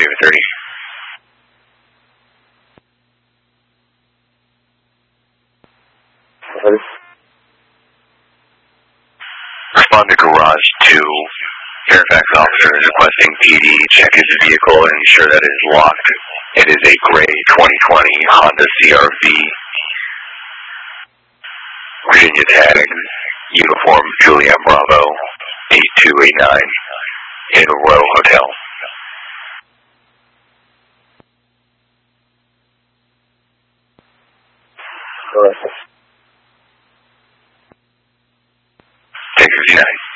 David 30. Respond to garage 2. Fairfax officer is requesting PD check his vehicle and ensure that it is locked. It is a gray 2020 Honda CRV. Virginia tag, uniform Juliet Bravo, 8289, in Row Hotel. Take 59.